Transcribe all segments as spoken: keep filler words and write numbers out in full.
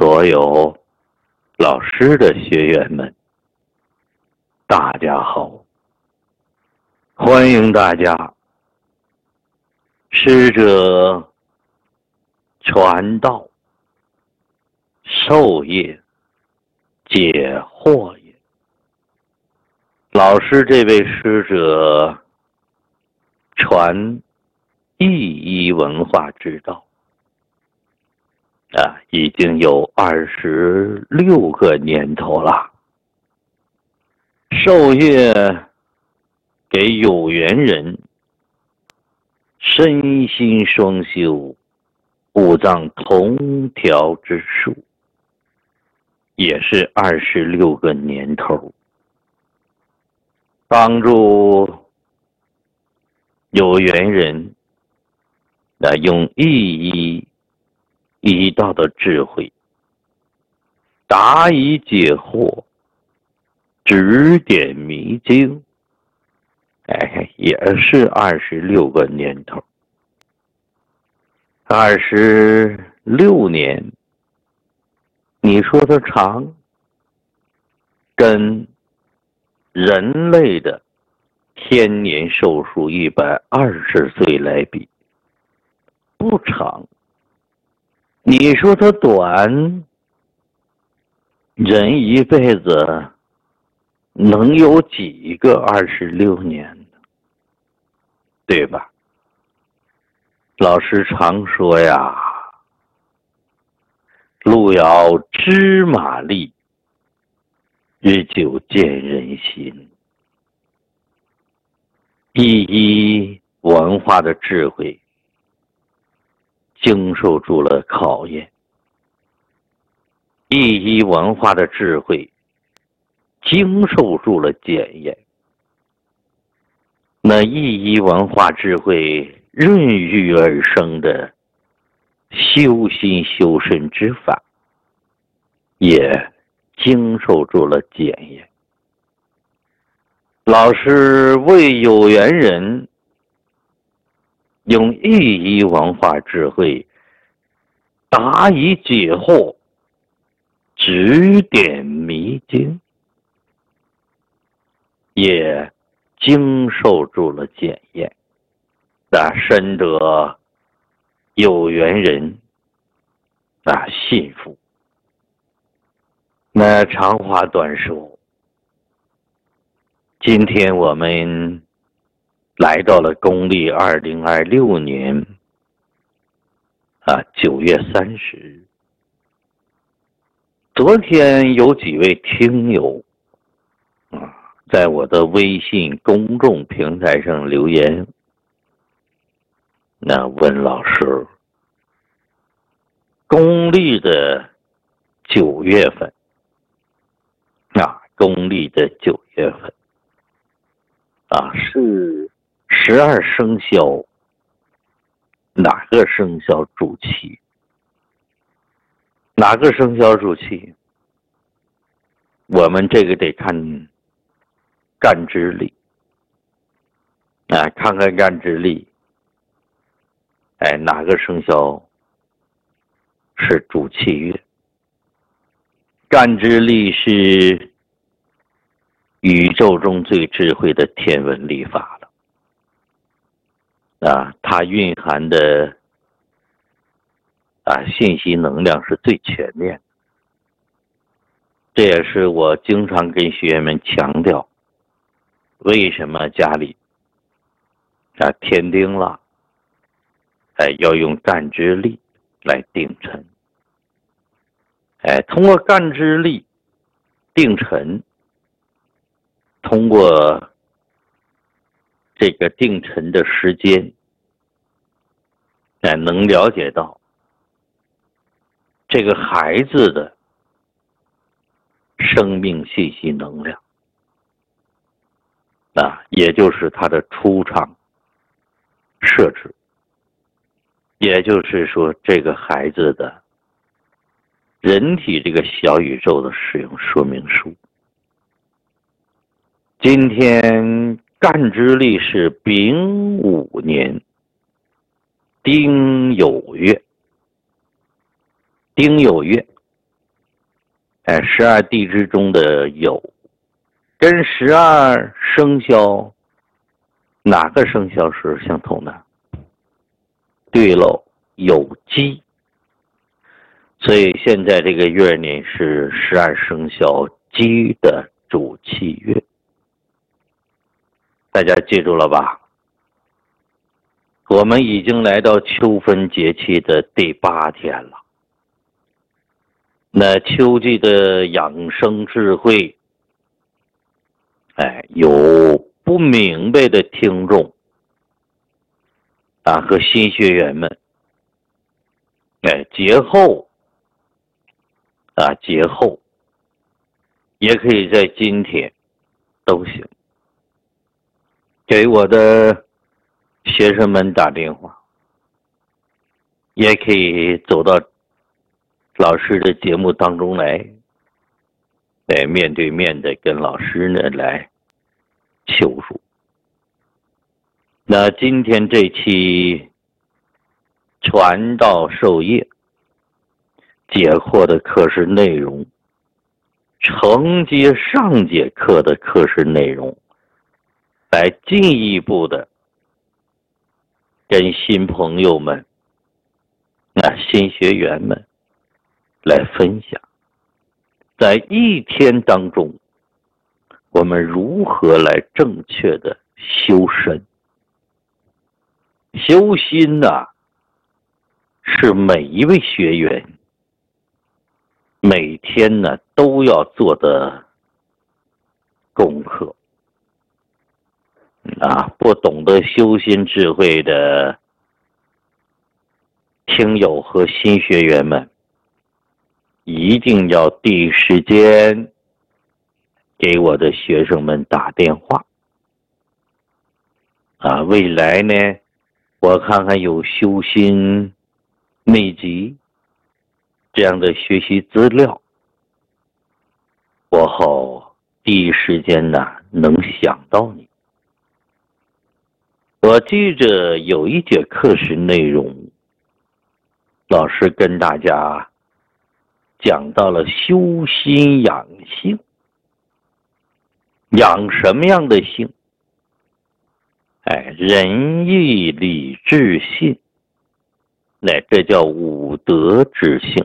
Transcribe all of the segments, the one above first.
所有老师的学员们，大家好，欢迎大家师者传道授业解惑也。老师这位师者传意义文化之道啊，已经有二十六个年头了。授业给有缘人，身心双修，五脏同调之术，也是二十六个年头，帮助有缘人啊，用意义一道的智慧，答疑解惑，指点迷津，哎，也是二十六个年头。二十六年，你说它长，跟人类的天年寿数一百二十岁来比，不长。你说它短，人一辈子能有几个二十六年呢？对吧？老师常说呀，路遥知马力，日久见人心。第一文化的智慧经受住了考验，第一文化的智慧经受住了检验。那一一文化智慧孕育而生的修心修身之法，也经受住了检验。老师为有缘人用一一文化智慧答疑解惑，指点迷津，也经受住了检验。那深得有缘人啊信服。那长话短说，今天我们来到了公历二零二六年啊九月三十日。昨天有几位听友啊在我的微信公众平台上留言，那问老师，公历的九月份啊，公历的九月份啊，是十二生肖哪个生肖主气？哪个生肖主气？我们这个得看干支历啊，看看干支历。哎，哪个生肖是主气月？干支历是宇宙中最智慧的天文历法了啊，它蕴含的啊信息能量是最全面的。这也是我经常跟学员们强调，为什么家里啊添丁了，哎，要用干支历来定辰。哎，通过干支历定辰，通过这个定辰的时间，哎，能了解到这个孩子的生命信息能量啊，也就是他的出场设置，也就是说这个孩子的人体这个小宇宙的使用说明书。今天干支历是丙午年丁酉月，丁酉月哎，十二地支中的酉，跟十二生肖哪个生肖是相同的？对喽，酉鸡。所以现在这个月呢是十二生肖鸡的主气月，大家记住了吧？我们已经来到秋分节气的第八天了。那秋季的养生智慧，哎，有不明白的听众啊和新学员们，哎，节后啊，节后也可以在今天都行，给我的学生们打电话，也可以走到老师的节目当中来，来面对面的跟老师呢来求助。那今天这期传道授业解惑的课时内容，承接上节课的课时内容，来进一步的跟新朋友们、啊新学员们来分享，在一天当中，我们如何来正确的修身。修心啊，是每一位学员每天呢都要做的功课啊。不懂得修心智慧的听友和新学员们，一定要第一时间给我的学生们打电话啊。未来呢，我看看有修心秘籍这样的学习资料，我好第一时间呢能想到你。我记着有一节课时内容，老师跟大家讲到了修心养性。养什么样的性？哎，仁义礼智信，那这叫五德之性。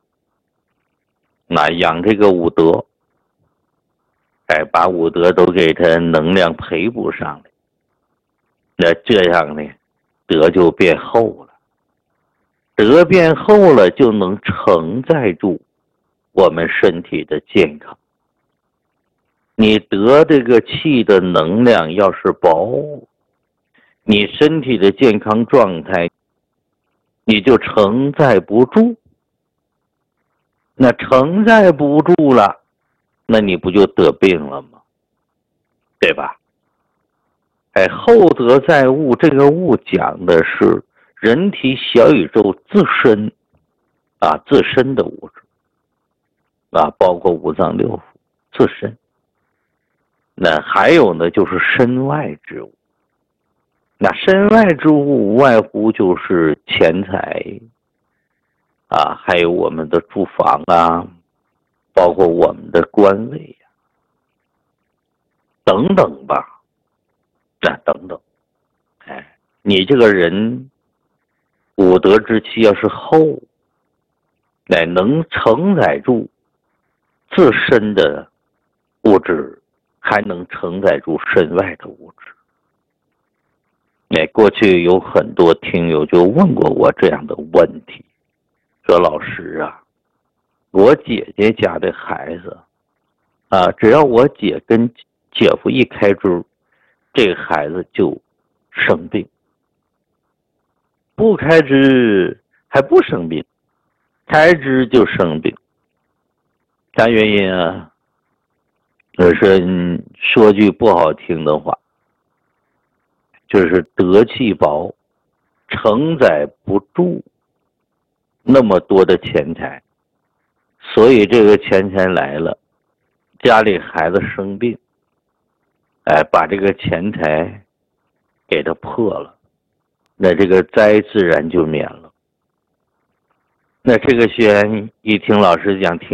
那养这个五德，哎，把五德都给它能量培补上来，那这样呢，德就变厚了。德变厚了，就能承载住我们身体的健康。你得这个气的能量要是薄，你身体的健康状态你就承载不住。那承载不住了，那你不就得病了吗？对吧？哎，厚德载物，这个物讲的是人体小宇宙自身啊，自身的物质啊，包括五脏六腑自身。那还有呢，就是身外之物。那身外之物无外乎就是钱财啊，还有我们的住房啊，包括我们的官位呀、啊，等等吧，那、啊、等等。哎，你这个人五德之气要是厚，乃能承载住自身的物质，还能承载住身外的物质。哎，过去有很多听友就问过我这样的问题，说老师啊，我姐姐家的孩子啊，只要我姐跟姐夫一开支，这个孩子就生病；不开支还不生病，开支就生病。啥原因啊？我说说句不好听的话，就是德气薄，承载不住那么多的钱财，所以这个钱财来了，家里孩子生病，哎，把这个钱财给他破了，那这个灾自然就免了。那这个学员一听老师讲，听